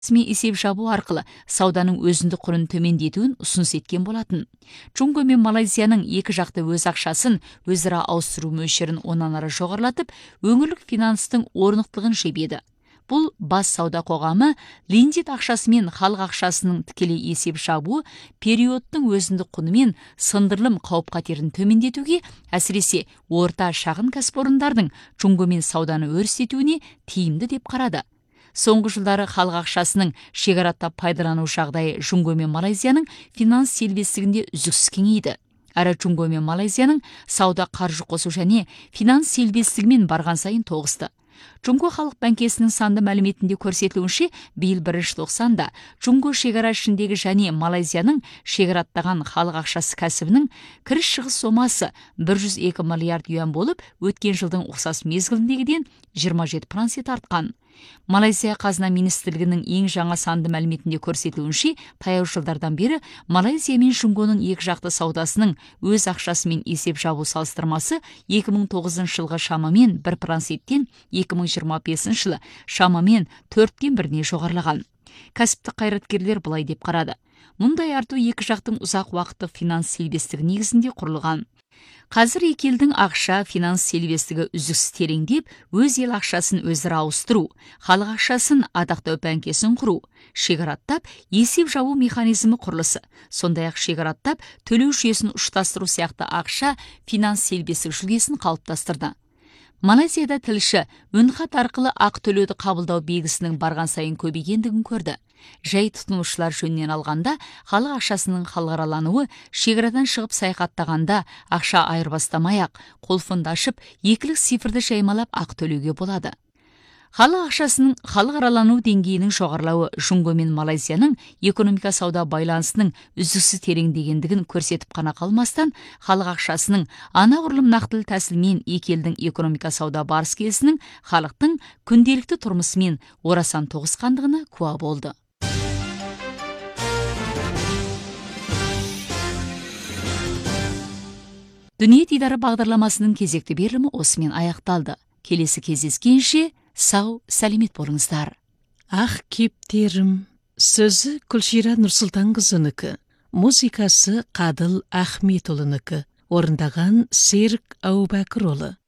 ресми есеп жабу арқылы сауданың өзіндік құнын төмендетуін ұсыныс еткен болатын. Джунго мен Малайзияның екі жақты өз ақшасын өзара ауыстыру мөлшерін онан ары жоғарылатып, өңірлік финанстың орнықтылығын жебеді. Бұл бас сауда қоғамы линдит ақшасы мен халық ақшасының тікелей есеп жабуы периодтың өзіндік құны мен сындырылым қауіп-қатерін төмендетуге, әсіресе орта шағын кәсіпорындардың Джунгомен сауданы өрістетуіне тиімді деп қарады. Соңғы жылдары халық ақшасының шекараттап пайдалану жағдайы Джунго мен Малайзияның финанс сервистігінде үздіксіз кеңейді. Әрі Джунго мен Малайзияның сауда қаржы қосу және финанс сервистігімен барған сайын тоғысты. Джунго халық банкесінің санды мәліметінде көрсетілуінше, биыл 1-тоқсанда Джунго шекара ішіндегі және Малайзияның шекараттаған халық ақшасы кәсібінің кіріс шығыс сомасы 102 миллиард юан болып, өткен жылдың ұқсас мезгіліндегіден 27% артқан. Малайзия қазына министрлігінің ең жаңа санды мәліметінде көрсетілуінше, таяу жылдардан бері Малайзия мен Джунгоның екі жақты саудасының өз ақшасымен есеп жабу салыстырмасы 2009 жылғы шамамен 1%-тен 2025 жылы шамамен 4-1-не жоғарылаған. Кәсіптік қайраткерлер былай деп қарады. Мұндай арту екі жақтың ұзақ уақыттық финанс сервистігі негізінде құрылған. Қазір екі елдің ақша финанс сервистігі үздіксіз тереңдеп, өз ел ақшасын өзара ауыстыру, халық ақшасын атақтау банкесін құру, шекараттап есеп жабу механизмі құрылысы, сондай-ақ шекараттап төлеу жүйесін ұштастыру сияқты ақша финанс сервистік жүлгесін қалыптастырды. Малайзияда тілші үнхат арқылы ақ төлеуді қабылдау белгісінің барған сайын көбейгендігін көрді. Жай тұтынушылар жөнінен алғанда, халық ақшасының халықаралануы шекарадан шығып саяхаттағанда ақша айырбастамай-ақ, қолфонды ашып, екілік цифрды жаймалап ақ төлеуге болады. Халық ақшасының халықаралану деңгейінің жоғарылауы Джунго мен Малайзияның экономика сауда байланысының үздіксіз тереңдегендігін көрсетіп қана қалмастан, халық ақшасының анағұрлым нақтылы тәсілмен екі елдің экономика сауда барыс келісінің халықтың күнделікті тұрмысымен орасан тоғысқандығына куә болды. Дүние дидары бағдарламасының кезекті берілімі осымен аяқталды. Келесі кездескенше сау, сәлемет болыңыздар. Ақ кептерім, сөзі Күлшира Нұрсұлтанқызынікі, музыкасы Қадыл Ахметұлынікі, орындаған Серік Әубәкірұлы.